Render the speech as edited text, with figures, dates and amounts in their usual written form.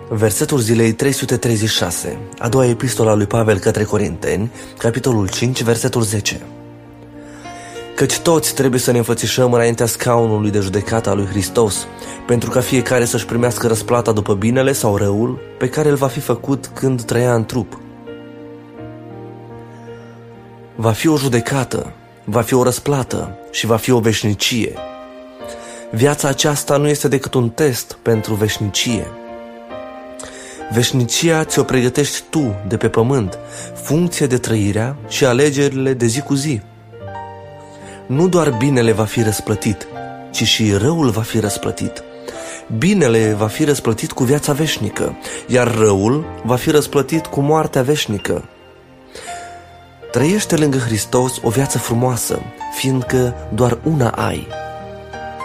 Versetul zilei 336, a doua epistola lui Pavel către Corinteni, capitolul 5, versetul 10. Căci toți trebuie să ne înfățișăm înaintea scaunului de judecată a lui Hristos, pentru ca fiecare să-și primească răsplata după binele sau răul pe care îl va fi făcut când trăia în trup. Va fi o judecată, va fi o răsplată și va fi o veșnicie. Viața aceasta nu este decât un test pentru veșnicie. Veșnicia ți-o pregătești tu de pe pământ, funcție de trăirea și alegerile de zi cu zi. Nu doar binele va fi răsplătit, ci și răul va fi răsplătit. Binele va fi răsplătit cu viața veșnică, iar răul va fi răsplătit cu moartea veșnică. Trăiește lângă Hristos o viață frumoasă, fiindcă doar una ai.